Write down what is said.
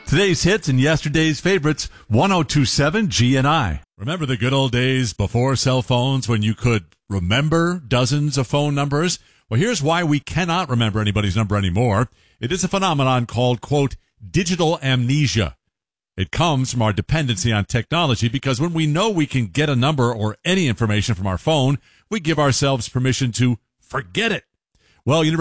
Today's hits and yesterday's favorites, 1027 GNI. Remember the good old days before cell phones when you could remember dozens of phone numbers? Well, here's why we cannot remember anybody's number anymore. It is a phenomenon called, quote, digital amnesia. It comes from our dependency on technology because when we know we can get a number or any information from our phone, we give ourselves permission to forget it. Well,